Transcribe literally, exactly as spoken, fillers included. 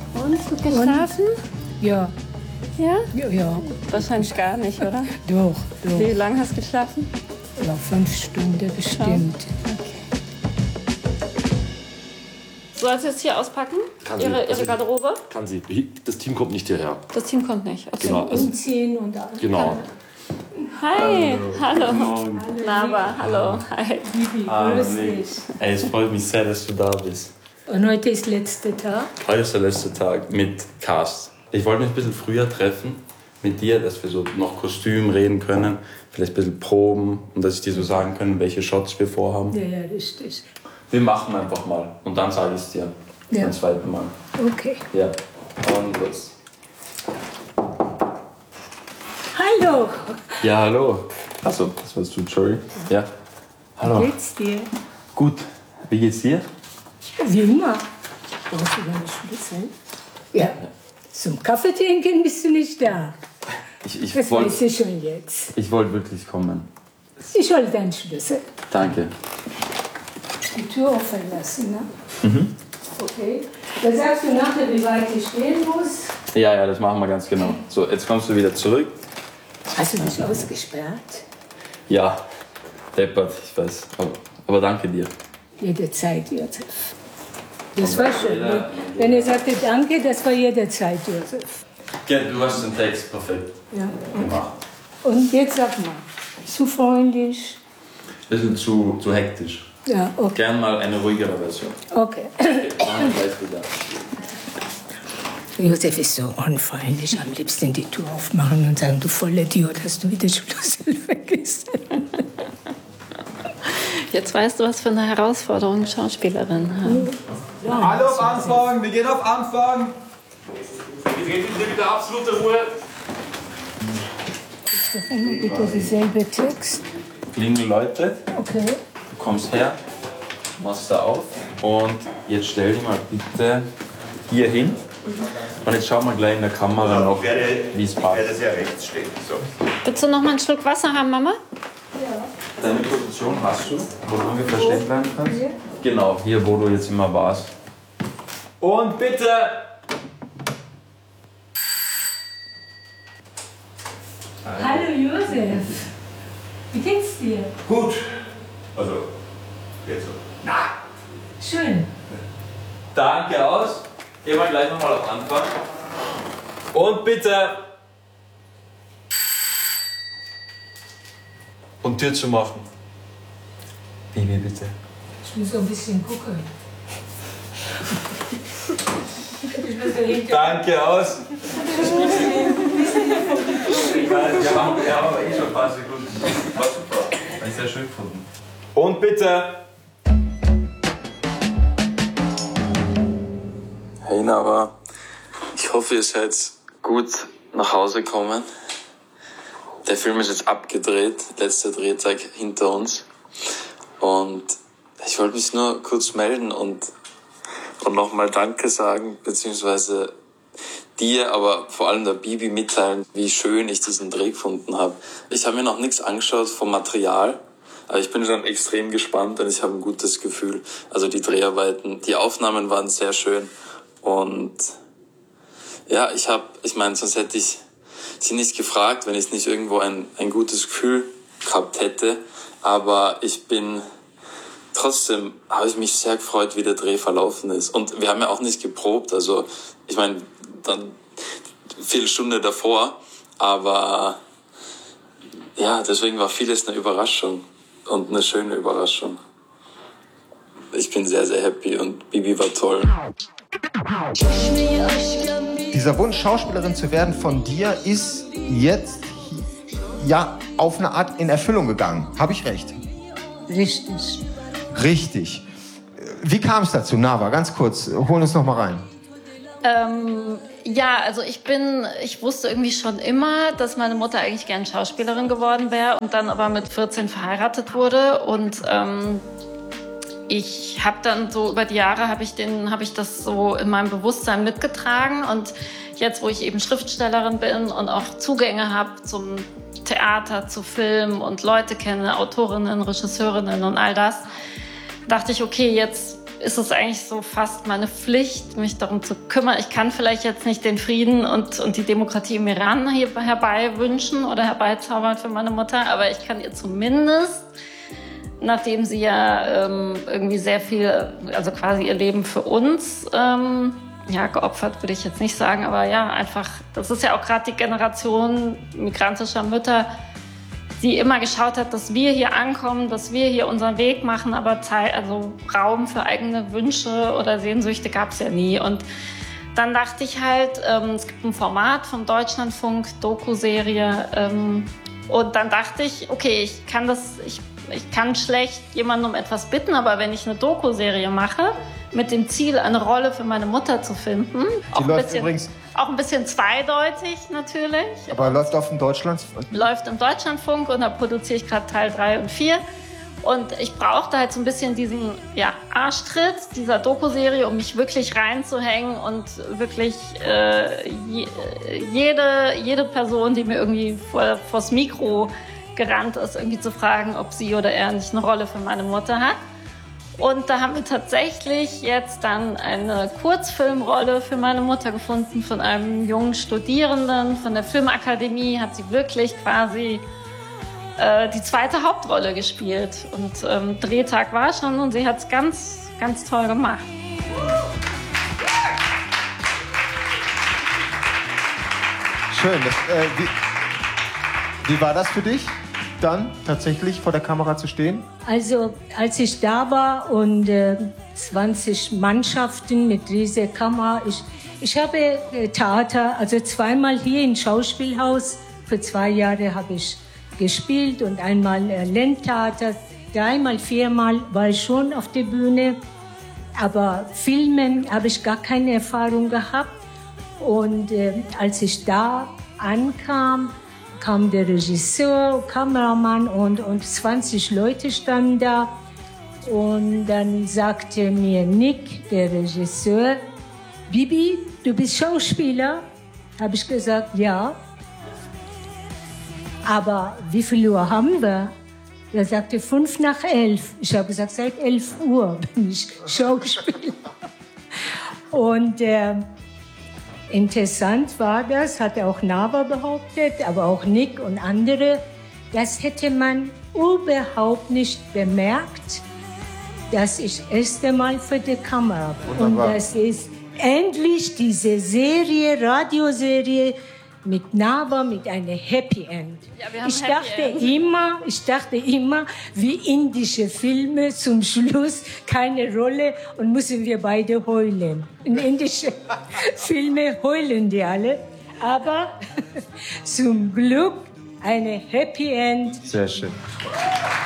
Und, gut geschlafen? Ja. Ja? Ja, ja. Wahrscheinlich gar nicht, oder? Doch, doch. Wie lange hast du geschlafen? Ja, fünf Stunden bestimmt. Soll sie jetzt hier auspacken? Kann sie. Ihre, ihre Also- Garderobe? Kann sie. Das Team kommt nicht hierher. Das Team kommt nicht. Okay. Genau. Also, Umziehen und alles. genau. Hi, hallo. Hallo. Lava, hallo. Hi. Bibi, Ah, grüß nee. dich. Ey, es freut mich sehr, dass du da bist. Und heute ist letzter Tag. Heute ist der letzte Tag mit Cast. Ich wollte mich ein bisschen früher treffen mit dir, dass wir so noch Kostüm reden können, vielleicht ein bisschen proben und dass ich dir so sagen kann, welche Shots wir vorhaben. Ja, ja, richtig. Wir machen einfach mal und dann sage ich es dir. Ja. Ein zweites Mal. Okay. Ja. Und los. Hallo. Ja, hallo. Achso, das warst du, sorry. Ja. Hallo. Wie geht's dir? Gut. Wie geht's dir? Wie immer. Brauchst du deine Schlüssel? Ja. Zum Kaffee trinken bist du nicht da. Ich, ich Das wollte weiß ich schon jetzt. ich wollt wirklich kommen. Ich hol deinen Schlüssel. Danke. Die Tür offen lassen, ne? Mhm. Okay. Dann sagst du nachher, wie weit ich gehen muss. Ja, ja, das machen wir ganz genau. So, jetzt kommst du wieder zurück. Hast du dich ausgesperrt? Ja, deppert, ich weiß. Aber, aber danke dir. Jederzeit, Josef. Das war schön. Ne? Wenn er sagte Danke, das war jederzeit, Josef. Ja, du hast den Text perfekt Ja. gemacht. Und jetzt sag mal, zu freundlich? Bisschen zu, zu hektisch. Ja, okay. Gern mal eine ruhigere Version. Okay. Okay, machen wir gleich wieder. Josef ist so unfreundlich. Am liebsten die Tür aufmachen und sagen, du voller Idiot, hast du wieder Schlüssel vergessen. Jetzt weißt du, was für eine Herausforderung Schauspielerin haben. Hallo auf Anfang, wir gehen auf Anfang. Wir treten bitte absolute Ruhe. Ist doch immer bitte dieselbe Text. Klingel läutet, Okay. du kommst her, machst da auf und jetzt stell dich mal bitte hier hin. Und jetzt schauen wir gleich in der Kamera noch, wie es passt. das ja rechts stehen. So. Willst du noch mal einen Schluck Wasser haben, Mama? Deine Position hast du, wo du ungefähr stehen bleiben kannst? Genau, hier, wo du jetzt immer warst. Und bitte! Hallo Josef. Wie geht's dir? Gut. Also, jetzt so. Na. Schön. Danke aus. Gehen wir gleich nochmal auf Anfang. Und bitte! Und Tür zu machen. Bibi, bitte. Ich muss so ein bisschen gucken. Ich muss dahinter. Danke aus. Ich weiß, wir haben, wir haben aber eh schon ein paar Sekunden. War super. Habe ich sehr schön gefunden. Und bitte! Hey Nava, ich hoffe, ihr seid gut nach Hause gekommen. Der Film ist jetzt abgedreht, letzter Drehtag hinter uns. Und ich wollte mich nur kurz melden und, und nochmal Danke sagen, beziehungsweise dir, aber vor allem der Bibi mitteilen, wie schön ich diesen Dreh gefunden habe. Ich habe mir noch nichts angeschaut vom Material, aber ich bin schon extrem gespannt und ich habe ein gutes Gefühl. Also die Dreharbeiten, die Aufnahmen waren sehr schön und ja, ich habe, ich meine, sonst hätte ich sie nicht gefragt, wenn ich nicht irgendwo ein, ein gutes Gefühl gehabt hätte. Aber ich bin, trotzdem habe ich mich sehr gefreut, wie der Dreh verlaufen ist. Und wir haben ja auch nicht geprobt, also ich meine, dann viele Stunden davor, aber ja, deswegen war vieles eine Überraschung und eine schöne Überraschung. Ich bin sehr, sehr happy und Bibi war toll. Dieser Wunsch, Schauspielerin zu werden von dir, ist jetzt ja auf eine Art in Erfüllung gegangen. Habe ich recht? Richtig. Richtig. Wie kam es dazu, Nava? Ganz kurz, hol uns noch mal rein. Ähm, ja, also ich bin, ich wusste irgendwie schon immer, dass meine Mutter eigentlich gern Schauspielerin geworden wäre und dann aber mit vierzehn verheiratet wurde und ähm, ich habe dann so über die Jahre habe ich den, habe ich das so in meinem Bewusstsein mitgetragen und jetzt, wo ich eben Schriftstellerin bin und auch Zugänge habe zum Theater, zu Film und Leute kenne, Autorinnen, Regisseurinnen und all das, dachte ich, okay, jetzt ist es eigentlich so fast meine Pflicht, mich darum zu kümmern. Ich kann vielleicht jetzt nicht den Frieden und, und die Demokratie im Iran hier herbeiwünschen oder herbeizaubern für meine Mutter, aber ich kann ihr zumindest, nachdem sie ja ähm, irgendwie sehr viel, also quasi ihr Leben für uns ähm, ja, geopfert, würde ich jetzt nicht sagen, aber ja, einfach, das ist ja auch gerade die Generation migrantischer Mütter, die immer geschaut hat, dass wir hier ankommen, dass wir hier unseren Weg machen, aber Zeit, also Raum für eigene Wünsche oder Sehnsüchte gab es ja nie. Und dann dachte ich halt, ähm, es gibt ein Format vom Deutschlandfunk, Doku-Serie, ähm, und dann dachte ich, okay, ich kann das, ich, ich kann schlecht jemanden um etwas bitten, aber wenn ich eine Doku-Serie mache, mit dem Ziel, eine Rolle für meine Mutter zu finden, auch ein, bisschen, übrigens, auch ein bisschen zweideutig natürlich. Aber läuft auf dem Deutschland? Läuft im Deutschlandfunk und da produziere ich gerade Teil drei und vier. Und ich brauchte halt so ein bisschen diesen ja, Arschtritt dieser Doku-Serie, um mich wirklich reinzuhängen und wirklich äh, je, jede, jede Person, die mir irgendwie vor, vors Mikro gerannt ist, irgendwie zu fragen, ob sie oder er nicht eine Rolle für meine Mutter hat. Und da haben wir tatsächlich jetzt dann eine Kurzfilmrolle für meine Mutter gefunden von einem jungen Studierenden von der Filmakademie. Hat sie wirklich quasi äh, die zweite Hauptrolle gespielt. Und ähm, Drehtag war schon und sie hat es ganz, ganz toll gemacht. Schön. Das, äh, wie, wie war das für dich, dann tatsächlich vor der Kamera zu stehen? Also, als ich da war und äh, zwanzig Mannschaften mit dieser Kamera, ich, ich habe äh, Theater, also zweimal hier im Schauspielhaus, für zwei Jahre habe ich gespielt und einmal äh, Ländtheater, dreimal, viermal war ich schon auf der Bühne, aber Filmen habe ich gar keine Erfahrung gehabt. Und äh, als ich da ankam, kam der Regisseur, Kameramann und, und zwanzig Leute standen da. Und dann sagte mir Nick, der Regisseur, Bibi, du bist Schauspieler? Habe ich gesagt, ja. Aber wie viel Uhr haben wir? Er sagte, fünf nach elf. Ich habe gesagt, seit elf Uhr bin ich Schauspieler. Und äh, interessant war das, hat auch Nava behauptet, aber auch Nick und andere, das hätte man überhaupt nicht bemerkt, dass ich das erste Mal für die Kamera bin. Und das ist endlich diese Serie, Radioserie mit Nava, mit einem Happy End. Ja, wir haben ich, Happy dachte End. Immer, ich dachte immer, wie indische Filme, zum Schluss keine Rolle und müssen wir beide heulen. In indischen Filmen heulen die alle, aber zum Glück eine Happy End. Sehr schön.